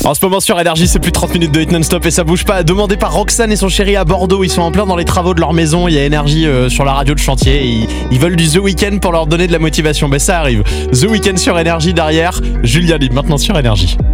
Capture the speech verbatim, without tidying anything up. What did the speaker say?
En ce moment sur Énergie, c'est plus de trente minutes de hit non-stop et ça bouge pas. Demandé par Roxane et son chéri à Bordeaux. Ils sont en plein dans les travaux de leur maison. Il y a Énergie euh, sur la radio de chantier. Ils, ils veulent du The Weeknd pour leur donner de la motivation. Ben ça arrive. The Weeknd sur Énergie derrière. Julia Lee maintenant sur Énergie.